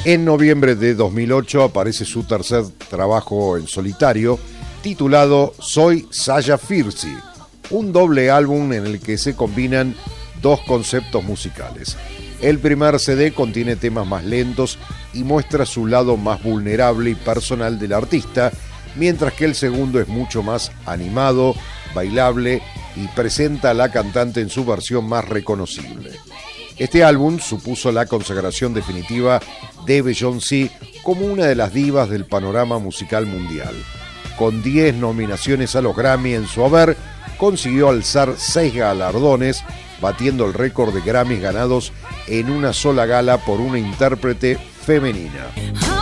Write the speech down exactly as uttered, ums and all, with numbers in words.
En noviembre de dos mil ocho aparece su tercer trabajo en solitario, titulado Soy Saya Fierce, un doble álbum en el que se combinan dos conceptos musicales. El primer C D contiene temas más lentos y muestra su lado más vulnerable y personal del artista, mientras que el segundo es mucho más animado, bailable y presenta a la cantante en su versión más reconocible. Este álbum supuso la consagración definitiva de Beyoncé como una de las divas del panorama musical mundial. Con diez nominaciones a los Grammy en su haber, consiguió alzar seis galardones, batiendo el récord de Grammys ganados en una sola gala por una intérprete femenina.